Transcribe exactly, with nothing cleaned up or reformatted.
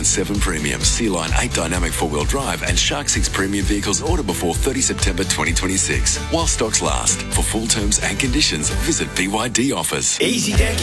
Line seven Premium, Sea Line eight Dynamic four-wheel drive and Shark six Premium vehicles order before thirtieth September twenty twenty-six. While stocks last. For full terms and conditions, visit B Y D Offers. Easy Deck